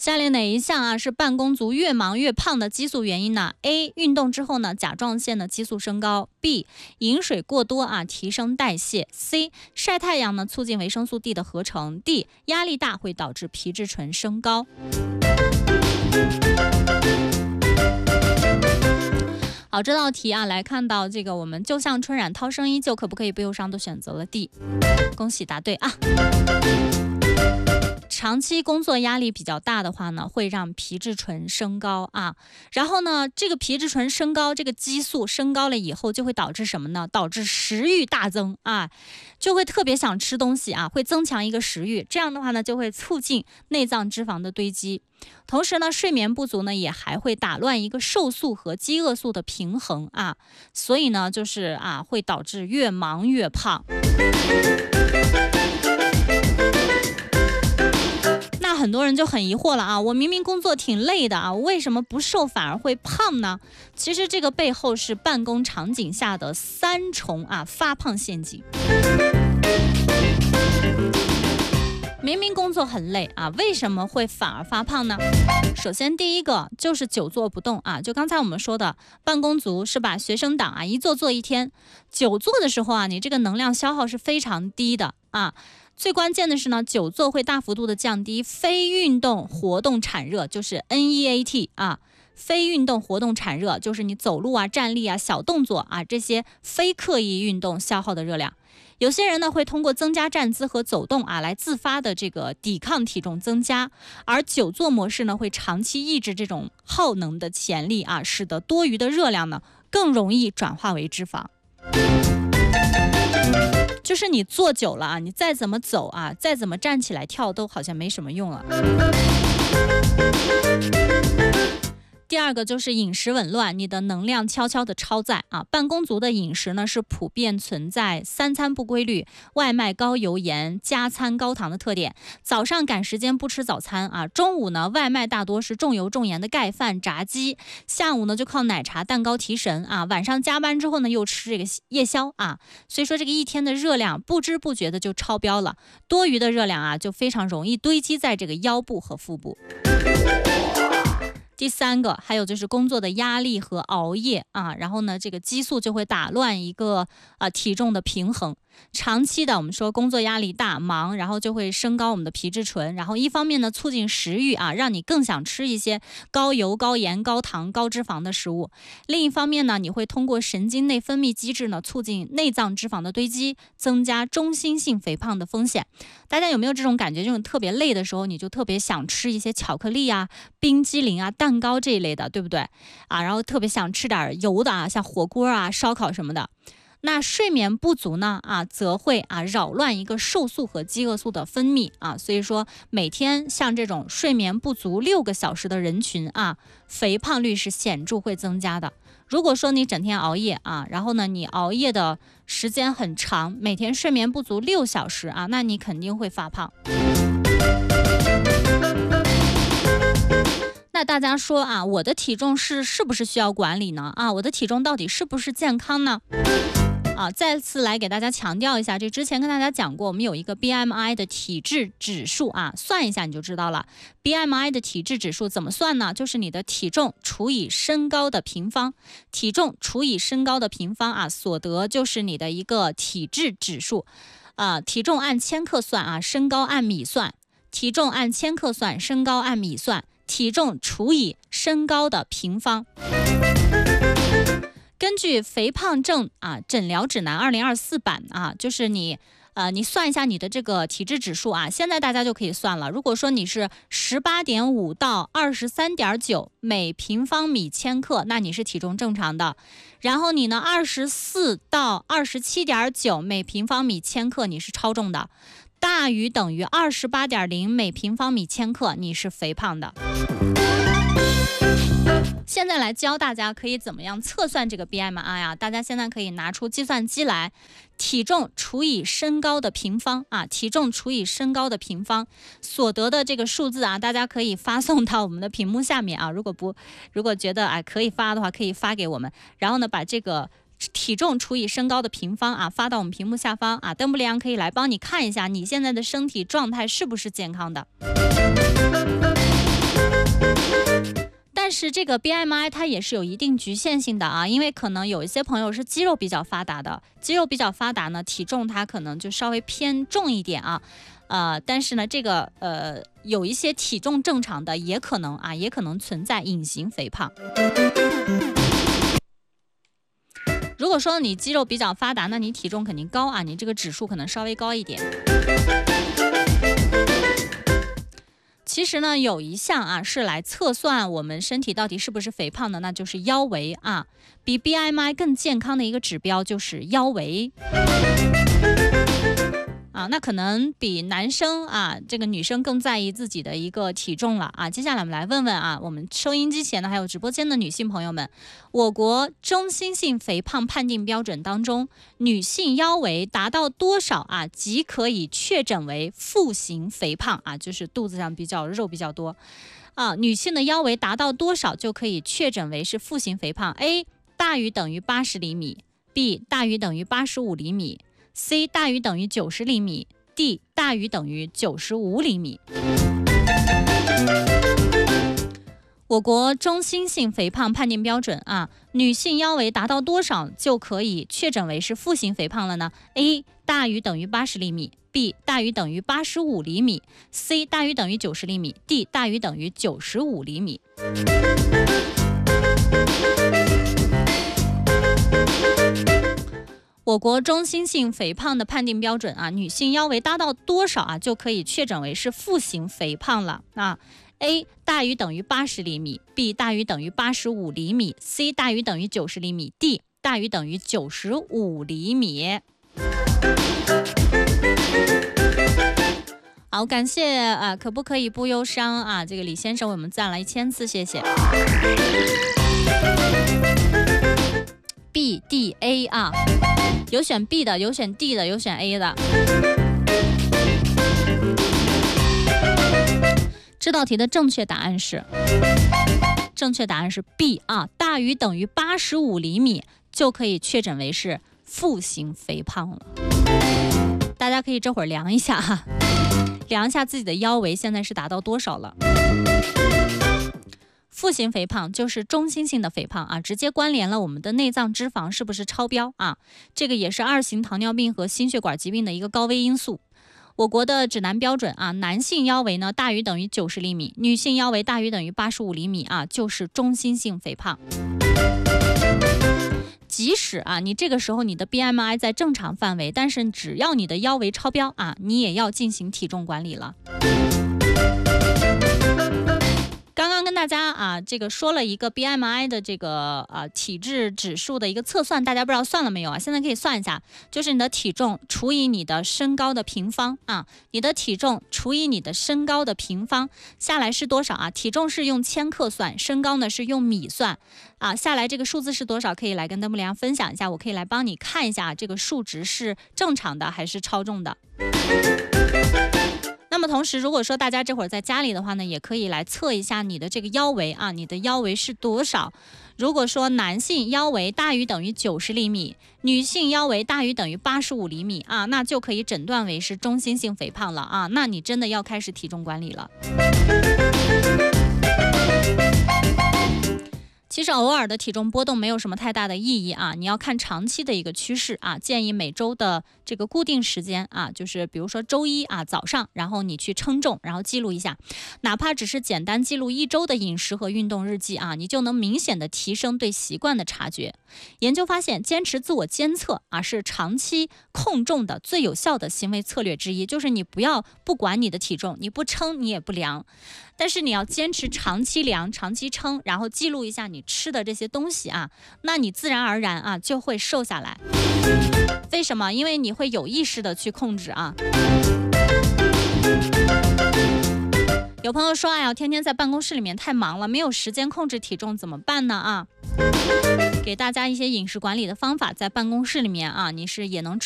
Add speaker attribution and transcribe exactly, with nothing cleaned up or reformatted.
Speaker 1: 下列哪一项啊是办公族越忙越胖的激素原因呢 ？A. 运动之后呢，甲状腺的激素升高 ；B. 饮水过多啊，提升代谢 ；C. 晒太阳呢，促进维生素 D 的合成 ；D. 压力大会导致皮质醇升高。好，这道题啊，来看到这个，我们就像春染涛声依旧，可不可以不忧伤，都选择了 D， 恭喜答对啊！长期工作压力比较大的话呢，会让皮质醇升高啊。然后呢，这个皮质醇升高，这个激素升高了以后，就会导致什么呢？导致食欲大增啊，就会特别想吃东西啊，会增强一个食欲。这样的话呢，就会促进内脏脂肪的堆积。同时呢，睡眠不足呢，也还会打乱一个瘦素和饥饿素的平衡啊。所以呢，就是啊，会导致越忙越胖。那很多人就很疑惑了啊，我明明工作挺累的啊，为什么不瘦反而会胖呢？其实这个背后是办公场景下的三重啊发胖陷阱。明明工作很累啊，为什么会反而发胖呢？首先第一个就是久坐不动啊，就刚才我们说的办公族是吧？学生党啊，一坐坐一天，久坐的时候啊，你这个能量消耗是非常低的啊。最关键的是呢，久坐会大幅度的降低非运动活动产热，就是 N E A T 啊。非运动活动产热就是你走路啊、站立啊、小动作啊这些非刻意运动消耗的热量。有些人呢会通过增加站姿和走动啊来自发的这个抵抗体重增加，而久坐模式呢会长期抑制这种耗能的潜力啊，使得多余的热量呢更容易转化为脂肪。就是你坐久了啊，你再怎么走啊，再怎么站起来跳都好像没什么用了。第二个就是饮食紊乱，你的能量悄悄的超载啊。办公族的饮食呢是普遍存在三餐不规律、外卖高油盐、加餐高糖的特点。早上赶时间不吃早餐啊，中午呢外卖大多是重油重盐的盖饭、炸鸡，下午呢就靠奶茶、蛋糕提神啊，晚上加班之后呢又吃这个夜宵啊。所以说这个一天的热量不知不觉的就超标了，多余的热量啊就非常容易堆积在这个腰部和腹部。第三个，还有就是工作的压力和熬夜啊，然后呢，这个激素就会打乱一个啊体重的平衡。长期的我们说工作压力大、忙，然后就会升高我们的皮质醇，然后一方面呢促进食欲啊，让你更想吃一些高油、高盐、高糖、高脂肪的食物。另一方面呢，你会通过神经内分泌机制呢，促进内脏脂肪的堆积，增加中心性肥胖的风险。大家有没有这种感觉？就是特别累的时候，你就特别想吃一些巧克力啊、冰激凌啊、蛋糕这一类的，对不对啊？然后特别想吃点油的啊，像火锅啊、烧烤什么的。那睡眠不足呢啊，则会啊扰乱一个瘦素和饥饿素的分泌啊，所以说每天像这种睡眠不足六个小时的人群啊，肥胖率是显著会增加的。如果说你整天熬夜啊，然后呢你熬夜的时间很长，每天睡眠不足六小时啊，那你肯定会发胖。那大家说啊，我的体重是是不是需要管理呢？啊，我的体重到底是不是健康呢？啊，再次来给大家强调一下，这之前跟大家讲过，我们有一个 B M I 的体质指数啊，算一下你就知道了。B M I 的体质指数怎么算呢？就是你的体重除以身高的平方，体重除以身高的平方啊，所得就是你的一个体质指数。啊，体重按千克算啊，身高按米算；体重按千克算，身高按米算。体重除以身高的平方。根据肥胖症啊诊疗指南二零二四版啊，就是你呃你算一下你的这个体质指数啊，现在大家就可以算了。如果说你是十八点五到二十三点九每平方米千克，那你是体重正常的。然后你呢二十四到二十七点九每平方米千克，你是超重的。大于等于二十八点零每平方米千克，你是肥胖的。现在来教大家可以怎么样测算这个 B M I 啊？大家现在可以拿出计算机来，体重除以身高的平方啊，体重除以身高的平方所得的这个数字啊，大家可以发送到我们的屏幕下面啊。如果不，如果觉得哎可以发的话，可以发给我们。然后呢，把这个体重除以身高的平方啊，发到我们屏幕下方啊，邓布利昂可以来帮你看一下你现在的身体状态是不是健康的。 但是这个 B M I 它也是有一定局限性的啊，因为可能有一些朋友是肌肉比较发达的，肌肉比较发达呢，体重它可能就稍微偏重一点啊，呃，但是呢，这个呃有一些体重正常的也可能啊，也可能存在隐形肥胖。如果说你肌肉比较发达，那你体重肯定高啊，你这个指数可能稍微高一点。其实呢，有一项啊是来测算我们身体到底是不是肥胖的，那就是腰围啊。比 B M I 更健康的一个指标就是腰围啊，那可能比男生啊这个女生更在意自己的一个体重了啊。接下来我们来问问啊，我们收音机前的还有直播间的女性朋友们，我国中心性肥胖判定标准当中，女性腰围达到多少啊，即可以确诊为腹型肥胖啊，就是肚子上比较肉比较多啊。女性的腰围达到多少就可以确诊为是腹型肥胖 ？A 大于等于八十厘米 ，B 大于等于八十五厘米。C 大于等于九十厘米 ，D 大于等于九十五厘米。我国中心性肥胖判定标准啊，女性腰围达到多少就可以确诊为是腹型肥胖了呢 ？A 大于等于八十厘米 ，B 大于等于八十五厘米 ，C 大于等于九十厘米 ，D 大于等于九十五厘米。我国中心性肥胖的判定标准啊，女性腰围达到多少啊，就可以确诊为是腹型肥胖了啊。A 大于等于八十厘米 ，B 大于等于八十五厘米 ，C 大于等于九十厘米 ，D 大于等于九十五厘米。好，感谢啊，可不可以不忧伤啊？这个李先生为我们赞了一千次，谢谢。B、D、A 啊，有选 B 的，有选 D 的，有选 A 的。这道题的正确答案是，正确答案是 B 啊，大于等于八十五厘米就可以确诊为是腹型肥胖了。大家可以这会儿量一下哈，量一下自己的腰围现在是达到多少了。腹型肥胖就是中心性的肥胖啊，直接关联了我们的内脏脂肪是不是超标啊？这个也是二型糖尿病和心血管疾病的一个高危因素。我国的指南标准啊，男性腰围呢大于等于九十厘米，女性腰围大于等于八十五厘米啊，就是中心性肥胖。即使啊，你这个时候你的 B M I 在正常范围，但是只要你的腰围超标啊，你也要进行体重管理了。刚刚跟大家啊，这个说了一个 B M I 的这个啊体质指数的一个测算，大家不知道算了没有啊？现在可以算一下，就是你的体重除以你的身高的平方啊，你的体重除以你的身高的平方下来是多少啊？体重是用千克算，身高呢是用米算啊，下来这个数字是多少？可以来跟邓布良分享一下，我可以来帮你看一下这个数值是正常的还是超重的。那么同时，如果说大家这会儿在家里的话呢，也可以来测一下你的这个腰围啊，你的腰围是多少？如果说男性腰围大于等于九十厘米，女性腰围大于等于八十五厘米啊，那就可以诊断为是中心性肥胖了啊，那你真的要开始体重管理了。其实偶尔的体重波动没有什么太大的意义啊，你要看长期的一个趋势啊。建议每周的这个固定时间啊，就是比如说周一啊早上，然后你去称重，然后记录一下，哪怕只是简单记录一周的饮食和运动日记啊，你就能明显的提升对习惯的察觉。研究发现，坚持自我监测啊是长期控重的最有效的行为策略之一，就是你不要不管你的体重，你不称你也不量。但是你要坚持长期量、长期称，然后记录一下你吃的这些东西啊，那你自然而然啊就会瘦下来。为什么？因为你会有意识的去控制啊。有朋友说，哎呀，天天在办公室里面太忙了，没有时间控制体重，怎么办呢？啊，给大家一些饮食管理的方法，在办公室里面啊，你是也能